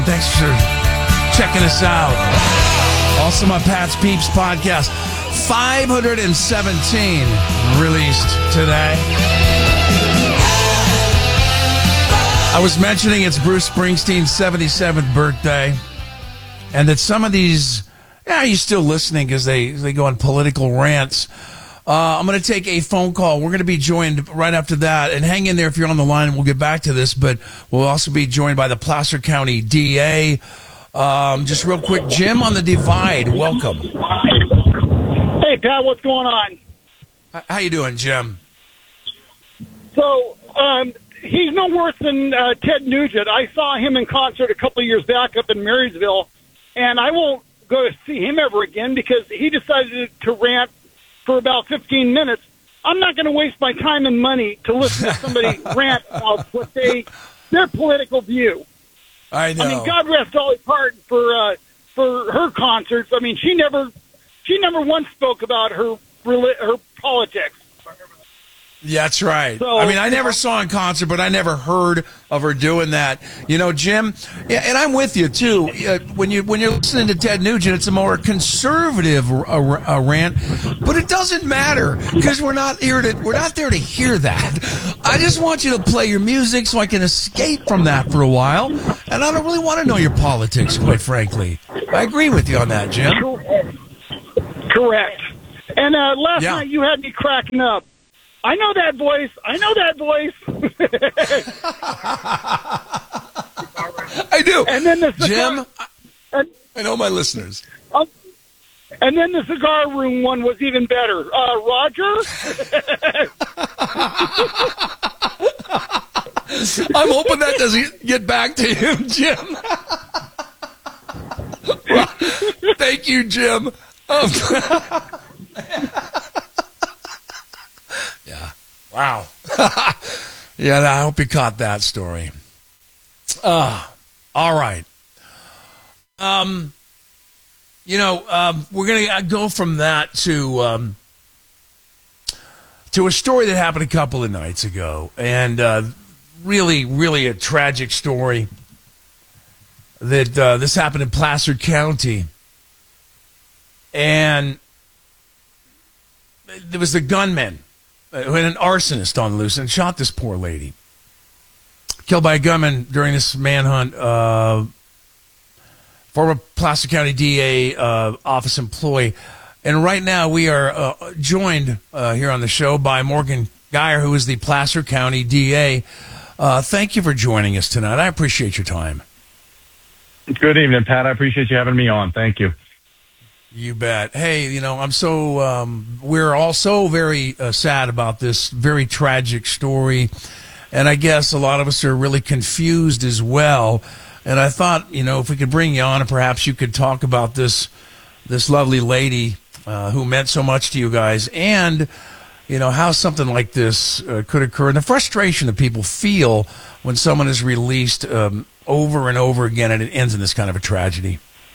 Thanks for checking us out. Also, my Pat's Peeps podcast, 517 released today. I was mentioning it's Bruce Springsteen's 77th birthday, and that some of these, you're still listening because they go on political rants. I'm going to take a phone call. We're going to be joined right after that. And hang in there if you're on the line, and we'll get back to this. But we'll also be joined by the Placer County DA. Just real quick, Jim on the Divide, welcome. Hey, Pat, what's going on? How you doing, Jim? So, he's no worse than Ted Nugent. I saw him in concert a couple of years back up in Marysville, and I won't go to see him ever again because he decided to rant for about 15 minutes. I'm not going to waste my time and money to listen to somebody rant about their political view. I know. I mean, God rest Dolly Parton for her concerts. I mean, she never once spoke about her politics. Yeah, that's right. So, I mean, I never saw her in concert, but I never heard of her doing that. You know, Jim, and I'm with you too. When you're listening to Ted Nugent, it's a more conservative rant, but it doesn't matter because we're not there to hear that. I just want you to play your music so I can escape from that for a while, and I don't really want to know your politics, quite frankly. I agree with you on that, Jim. Correct. And last night you had me cracking up. I know that voice. I do. And then the Jim, I know my listeners. And then the cigar room one was even better. Roger? I'm hoping that doesn't get back to him, Jim. Thank you, Jim. Yeah. Wow. Yeah, I hope you caught that story. All right. We're going to go from that to a story that happened a couple of nights ago, and really, really a tragic story that this happened in Placer County, and there was a gunman who had an arsonist on loose and shot this poor lady. Killed by a gunman during this manhunt. Former Placer County DA office employee. And right now we are joined here on the show by Morgan Geyer, who is the Placer County DA. Thank you for joining us tonight. I appreciate your time. Good evening, Pat. I appreciate you having me on. Thank you. You bet. Hey, I'm so, we're all so very sad about this very tragic story. And I guess a lot of us are really confused as well. And I thought, if we could bring you on and perhaps you could talk about this lovely lady who meant so much to you guys and, how something like this could occur and the frustration that people feel when someone is released over and over again and it ends in this kind of a tragedy.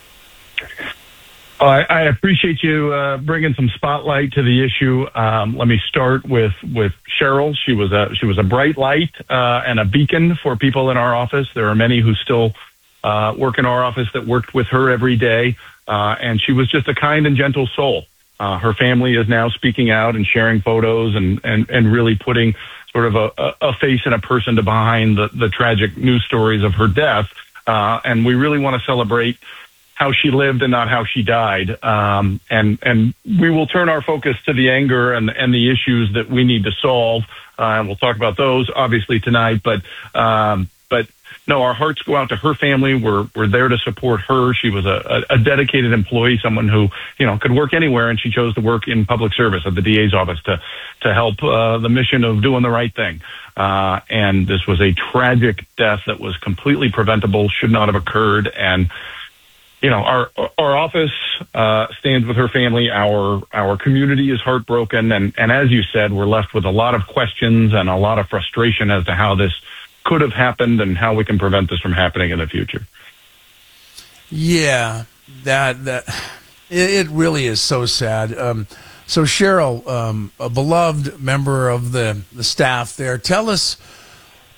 I appreciate you bringing some spotlight to the issue. Let me start with Cheryl. She was a bright light and a beacon for people in our office. There are many who still work in our office that worked with her every day, and she was just a kind and gentle soul. Her family is now speaking out and sharing photos and really putting sort of a face and a person to behind the tragic news stories of her death. And we really want to celebrate how she lived and not how she died. And we will turn our focus to the anger and the issues that we need to solve. And we'll talk about those obviously tonight, but no, our hearts go out to her family. We're there to support her. She was a dedicated employee, someone who, could work anywhere, and she chose to work in public service at the DA's office to help the mission of doing the right thing. And this was a tragic death that was completely preventable, should not have occurred. And our office stands with her family. Our community is heartbroken, and as you said, we're left with a lot of questions and a lot of frustration as to how this could have happened and how we can prevent this from happening in the future. Yeah, that it really is so sad. So Cheryl, a beloved member of the staff there, tell us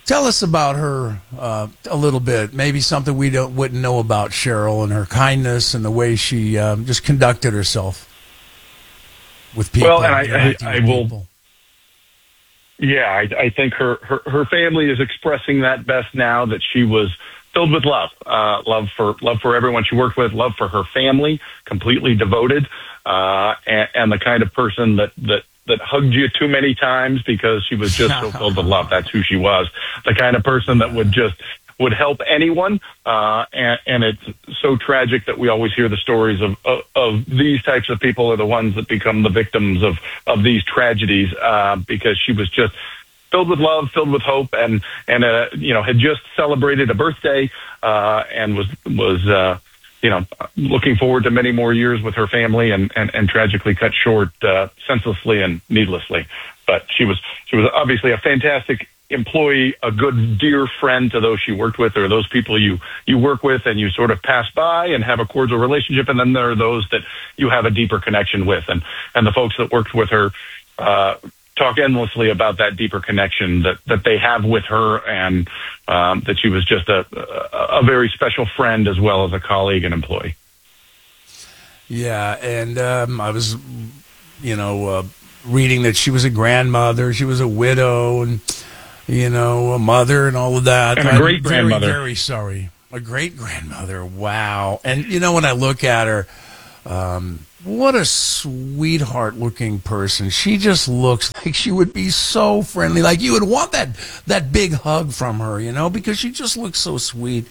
Tell us about her a little bit. Maybe something we wouldn't know about Cheryl and her kindness and the way she just conducted herself with people. Well, and I will. People. Yeah, I think her family is expressing that best now, that she was filled with love, love for everyone she worked with, love for her family, completely devoted, and the kind of person that hugged you too many times because she was just so filled with love. That's who she was. The kind of person that would help anyone. And it's so tragic that we always hear the stories of these types of people are the ones that become the victims of these tragedies, because she was just filled with love, filled with hope, and had just celebrated a birthday, and was looking forward to many more years with her family, and tragically cut short, senselessly and needlessly. But she was obviously a fantastic employee, a good, dear friend to those she worked with, or those people you work with and you sort of pass by and have a cordial relationship. And then there are those that you have a deeper connection with. And the folks that worked with her, talk endlessly about that deeper connection that they have with her, and that she was just a very special friend as well as a colleague and employee. Yeah, and I was, reading that she was a grandmother, she was a widow, and a mother, and all of that. And a great grandmother. Very, very sorry, a great grandmother. Wow, and when I look at her. What a sweetheart-looking person. She just looks like she would be so friendly. Like you would want that big hug from her, because she just looks so sweet.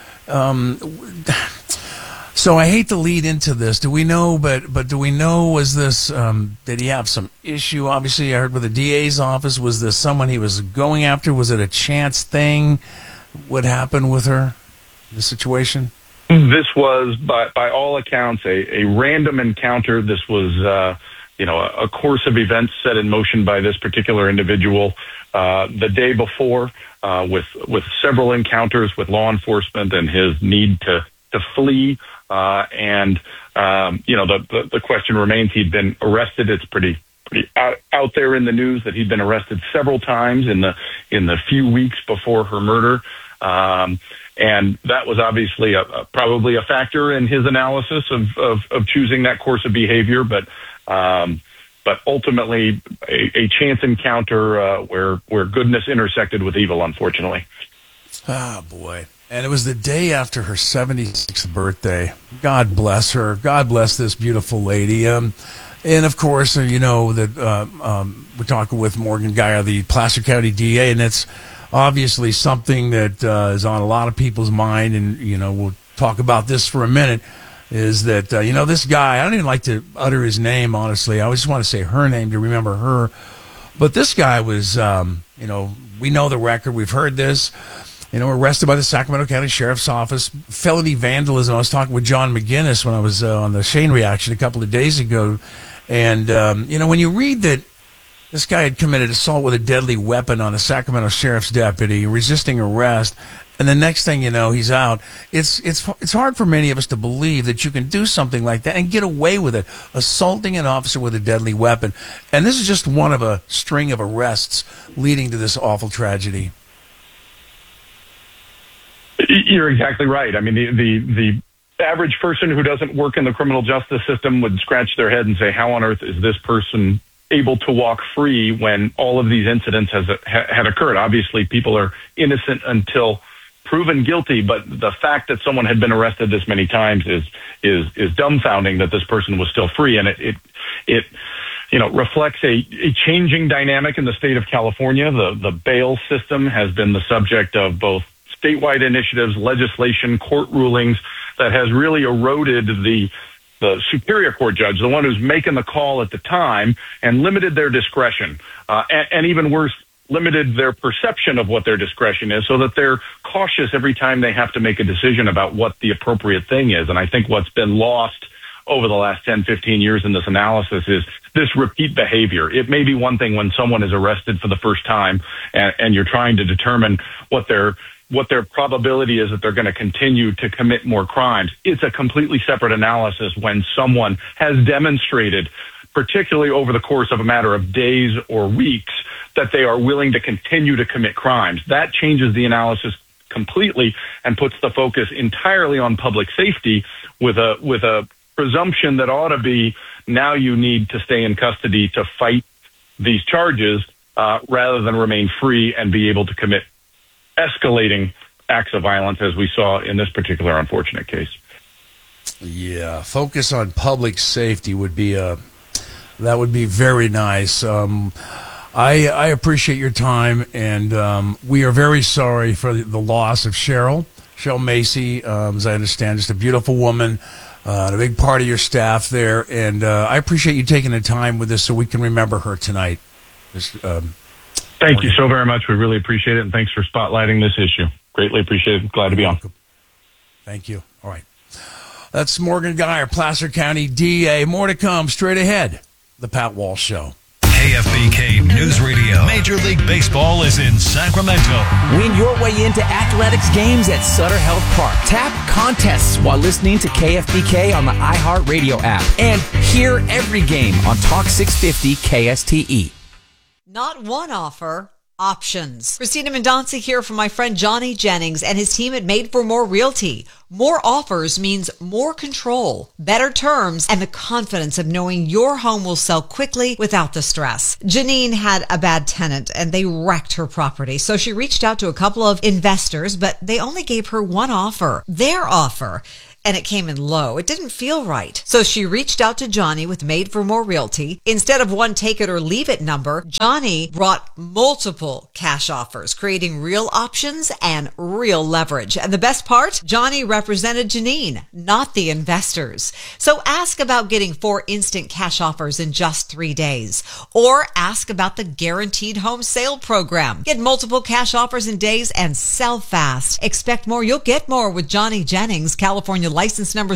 So I hate to lead into this. Do we know, but do we know, was this, did he have some issue? Obviously, I heard with the DA's office. Was this someone he was going after? Was it a chance thing? What happened with her, the situation? This was, by all accounts, a random encounter. This was, a course of events set in motion by this particular individual the day before, with several encounters with law enforcement and his need to flee. The question remains: he'd been arrested. It's pretty out there in the news that he'd been arrested several times in the few weeks before her murder. And that was obviously probably a factor in his analysis of choosing that course of behavior, but ultimately a chance encounter where goodness intersected with evil, unfortunately. Oh boy! And it was the day after her 76th birthday. God bless her. God bless this beautiful lady. And of course, that we're talking with Morgan Geyer, the Placer County DA, and it's obviously something that is on a lot of people's mind, and we'll talk about this for a minute, is that this guy, I don't even like to utter his name, honestly. I just want to say her name to remember her. But this guy was, we know the record, we've heard this, arrested by the Sacramento County Sheriff's Office, felony vandalism. I was talking with John McGinnis when I was on the Shane Reaction a couple of days ago, and when you read that this guy had committed assault with a deadly weapon on a Sacramento sheriff's deputy, resisting arrest, and the next thing you know, he's out. It's hard for many of us to believe that you can do something like that and get away with it, assaulting an officer with a deadly weapon. And this is just one of a string of arrests leading to this awful tragedy. You're exactly right. I mean, the average person who doesn't work in the criminal justice system would scratch their head and say, how on earth is this person able to walk free when all of these incidents had occurred? Obviously, people are innocent until proven guilty, but the fact that someone had been arrested this many times is dumbfounding that this person was still free, and it reflects a changing dynamic in the state of California. The bail system has been the subject of both statewide initiatives, legislation, court rulings that has really eroded the superior court judge, the one who's making the call at the time, and limited their discretion, and even worse, limited their perception of what their discretion is, so that they're cautious every time they have to make a decision about what the appropriate thing is. And I think what's been lost over the last 10, 15 years in this analysis is this repeat behavior. It may be one thing when someone is arrested for the first time and you're trying to determine what their probability is that they're going to continue to commit more crimes. It's a completely separate analysis when someone has demonstrated particularly over the course of a matter of days or weeks, that they are willing to continue to commit crimes. That changes the analysis completely and puts the focus entirely on public safety with a presumption that ought to be, now you need to stay in custody to fight these charges rather than remain free and be able to commit escalating acts of violence as we saw in this particular unfortunate case. Yeah, focus on public safety would be that would be very nice. I appreciate your time, and we are very sorry for the loss of Cheryl Macy. As I understand, just a beautiful woman, and a big part of your staff there. And I appreciate you taking the time with us so we can remember her tonight. Thank you so very much. We really appreciate it, and thanks for spotlighting this issue. Greatly appreciate it. Glad to be on. Thank you. All right. That's Morgan Geyer, Placer County DA. More to come straight ahead. The Pat Walsh Show. KFBK News Radio. Major League Baseball is in Sacramento. Win your way into athletics games at Sutter Health Park. Tap contests while listening to KFBK on the iHeartRadio app. And hear every game on Talk 650 KSTE. Not one offer, options. Christina Mendonca here from my friend Johnny Jennings and his team at Made for More Realty. More offers means more control, better terms, and the confidence of knowing your home will sell quickly without the stress. Janine had a bad tenant and they wrecked her property, so she reached out to a couple of investors, but they only gave her one offer, their offer. And it came in low. It didn't feel right. So she reached out to Johnny with Made for More Realty. Instead of one take it or leave it number, Johnny brought multiple cash offers, creating real options and real leverage. And the best part, Johnny represented Janine, not the investors. So ask about getting 4 instant cash offers in just 3 days. Or ask about the Guaranteed Home Sale Program. Get multiple cash offers in days and sell fast. Expect more, you'll get more with Johnny Jennings, California license number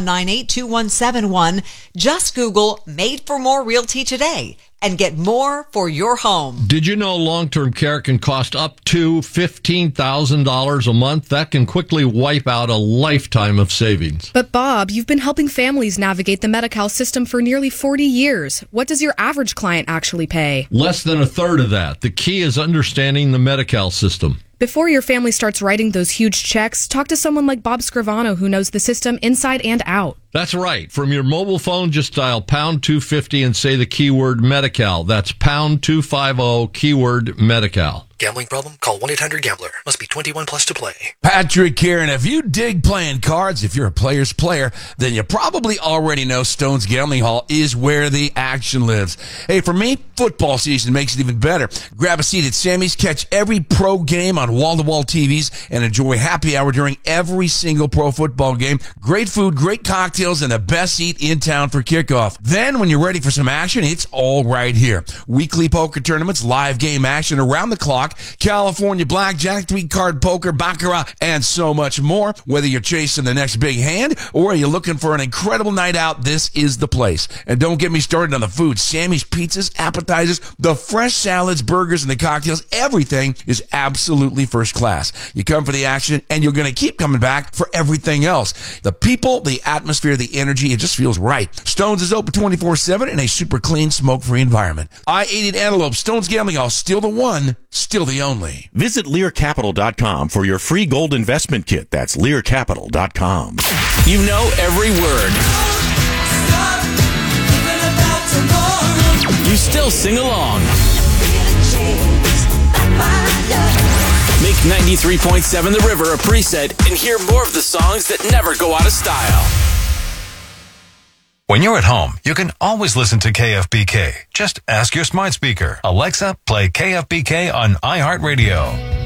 01982171. Just Google Made for More Realty today and get more for your home. Did you know long-term care can cost up to $15,000 a month? That can quickly wipe out a lifetime of savings. But Bob, you've been helping families navigate the Medi-Cal system for nearly 40 years. What does your average client actually pay? Less than a third of that. The key is understanding the Medi-Cal system. Before your family starts writing those huge checks, talk to someone like Bob Scrivano who knows the system inside and out. That's right. From your mobile phone, just dial pound 250 and say the keyword Medi-Cal. That's pound 250 keyword Medi-Cal. Gambling problem? Call 1-800-GAMBLER. Must be 21 plus to play. Patrick here, and if you dig playing cards, if you're a player's player, then you probably already know Stone's Gambling Hall is where the action lives. Hey, for me, football season makes it even better. Grab a seat at Sammy's, catch every pro game on wall-to-wall TVs, and enjoy happy hour during every single pro football game. Great food, great cocktails, and the best seat in town for kickoff. Then, when you're ready for some action, it's all right here. Weekly poker tournaments, live game action around the clock, California blackjack, 3-card poker, baccarat, and so much more. Whether you're chasing the next big hand or you're looking for an incredible night out, this is the place. And don't get me started on the food. Sammy's pizzas, appetizers, the fresh salads, burgers, and the cocktails, everything is absolutely first class. You come for the action, and you're going to keep coming back for everything else. The people, the atmosphere, the energy, it just feels right. Stone's is open 24/7 in a super clean, smoke-free environment. I-80 Antelope, Stone's Gambling Hall, still the one, still the only. Visit LearCapital.com for your free gold investment kit. That's LearCapital.com. You know every word. You still sing along. Make 93.7 The River a preset and hear more of the songs that never go out of style. When you're at home, you can always listen to KFBK. Just ask your smart speaker, Alexa, play KFBK on iHeartRadio.